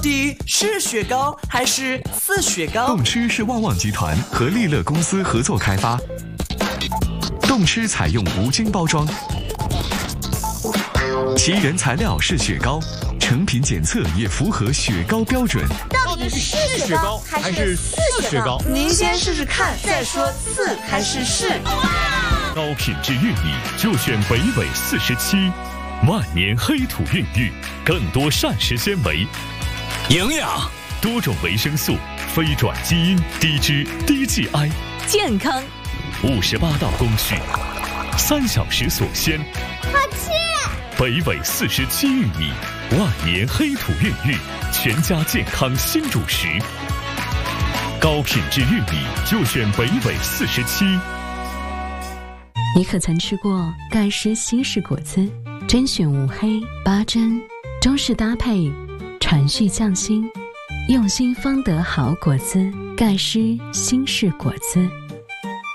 底是雪糕还是似雪糕？ 动吃是旺旺集团和利乐公司合作开发，动吃采用无菌包装，其原材料是雪糕，成品检测也符合雪糕标准。 到底是雪糕还是似雪糕？ 您先试试看，再说似还是是。 高品质玉米就选北纬47，万年黑土孕育，更多膳食纤维、 营养、 多种维生素、非转基因、低脂、低 GI， 健康。 58道工序，3小时所鲜。 好吃！ 北纬47玉米，万年黑土孕育，全家健康新主食。高品质玉米就选北纬47。 你可曾吃过盖诗西式果子？甄选无黑8珍，中式搭配，传续匠心，用心方得好果子。盖诗新式果子。